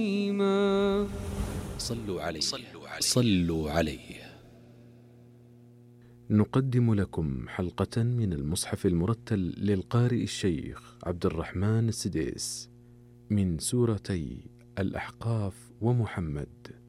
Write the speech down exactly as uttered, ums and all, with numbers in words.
صلوا عليه صلوا عليه. نقدم لكم حلقة من المصحف المرتل للقارئ الشيخ عبد الرحمن السديس من سورتي الأحقاف ومحمد.